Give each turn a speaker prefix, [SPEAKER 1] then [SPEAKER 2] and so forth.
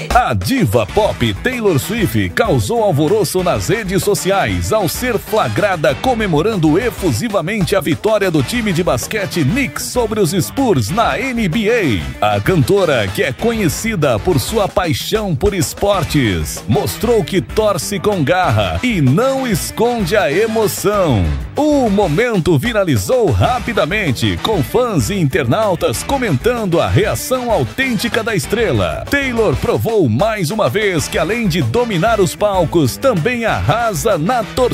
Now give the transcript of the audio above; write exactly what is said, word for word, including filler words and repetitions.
[SPEAKER 1] A diva pop Taylor Swift causou alvoroço nas redes sociais ao ser flagrada comemorando efusivamente a vitória do time de basquete Knicks sobre os Spurs na N B A. A cantora, que é conhecida por sua paixão por esportes, mostrou que torce com garra e não esconde a emoção. O momento viralizou rapidamente, com fãs e internautas comentando a reação autêntica da estrela. Taylor provou mais uma vez que, além de dominar os palcos, também arrasa na torcida.